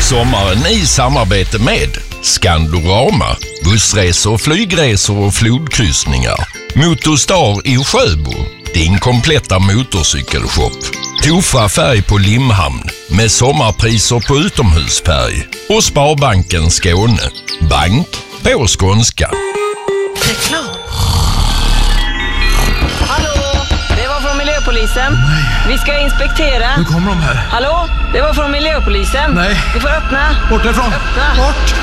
Sommaren i samarbete med Skandorama, bussresor, flygresor och flodkryssningar. Motorstar i Sjöbo, din kompletta motorcykelshop. Tofa färg på Limhamn med sommarpriser på utomhusfärg. Och Sparbanken Skåne, bank på skånska. Reklam. Hallå, det var från Miljöpolisen. Nej. Vi ska inspektera. Nu kommer de här. Hallå, det var från Miljöpolisen. Nej. Vi får öppna. Bort därifrån. Öppna. Bort.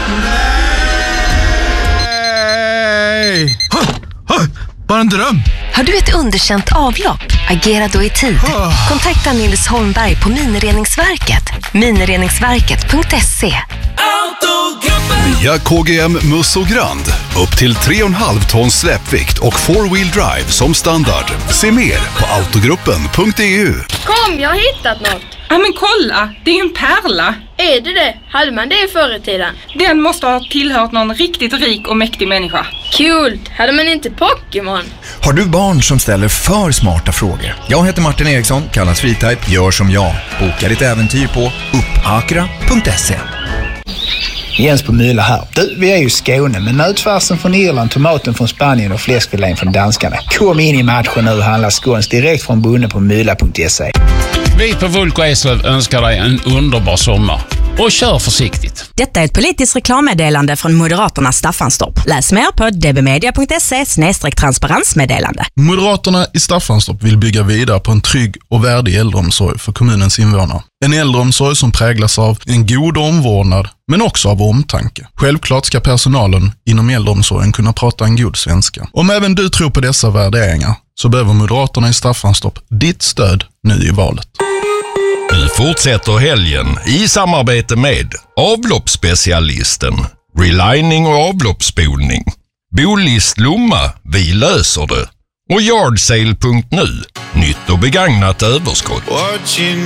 Nej. Bara en dröm. Har du ett underkänt avlopp? Agera då i tid. Kontakta Nils Holmberg på Minireningsverket. Minireningsverket.se. Nya KGM Musso Grand. Upp till 3,5 tons släpvikt och 4-wheel drive som standard. Se mer på autogruppen.eu. Kom, jag har hittat något. Ja men kolla, det är ju en pärla. Är det? Hade man det förr i tiden? Den måste ha tillhört någon riktigt rik och mäktig människa. Kul! Hade man inte Pokémon? Har du barn som ställer för smarta frågor? Jag heter Martin Eriksson, kallas Freetype. Gör som jag. Boka ditt äventyr på uppakra.se. Jens på Myla här. Du, vi är ju i Skåne, men nötfärsen från Irland, tomaten från Spanien och fläskfilén från danskarna. Kom in i matchen nu och handla skåns direkt från bonden på myla.se. Vi på Vulko Eslöv önskar dig en underbar sommar. Och kör försiktigt. Detta är ett politiskt reklammeddelande från Moderaterna Staffanstorp. Läs mer på dbmedia.se/transparensmeddelande. Moderaterna i Staffanstorp vill bygga vidare på en trygg och värdig äldreomsorg för kommunens invånare. En äldreomsorg som präglas av en god omvårdnad, men också av omtanke. Självklart ska personalen inom äldreomsorgen kunna prata en god svenska. Om även du tror på dessa värderingar så behöver Moderaterna i Staffanstorp ditt stöd nu i valet. Nu fortsätter helgen i samarbete med avloppsspecialisten, relining och avloppsspolning, Bolist Lomma, vi löser det, och Yardsale.nu, nytt och begagnat överskott.